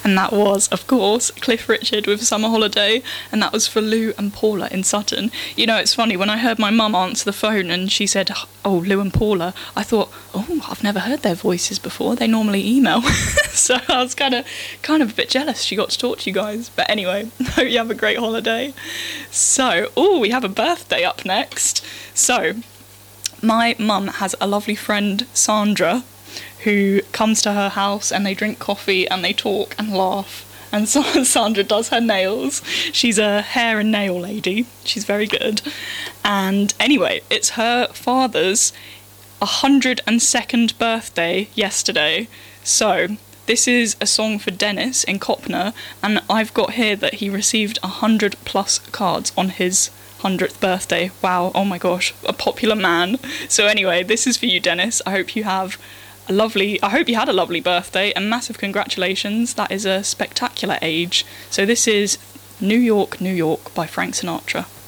And that was, of course, Cliff Richard with Summer Holiday, and that was for Lou and Paula in Sutton. You know, it's funny, when I heard my mum answer the phone and she said, oh, Lou and Paula, I thought, oh, I've never heard their voices before, they normally email. So I was kind of a bit jealous she got to talk to you guys. But anyway, hope you have a great holiday. So, we have a birthday up next. So, my mum has a lovely friend, Sandra, who comes to her house and they drink coffee and they talk and laugh. And so Sandra does her nails. She's a hair and nail lady. She's very good. And anyway, it's her father's 102nd birthday yesterday. So this is a song for Dennis in Copner, and I've got here that he received 100 plus cards on his 100th birthday. Wow, oh my gosh, a popular man. So anyway, this is for you, Dennis. I hope you had a lovely birthday, and massive congratulations. That is a spectacular age. So this is New York, New York by Frank Sinatra.